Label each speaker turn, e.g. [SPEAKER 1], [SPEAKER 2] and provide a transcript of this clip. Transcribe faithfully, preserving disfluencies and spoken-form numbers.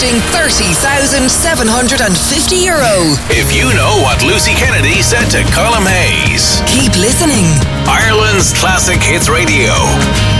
[SPEAKER 1] costing thirty thousand seven hundred fifty euro.
[SPEAKER 2] If you know what Lucy Kennedy said to Colm Hayes.
[SPEAKER 1] Keep listening.
[SPEAKER 2] Ireland's Classic Hits Radio.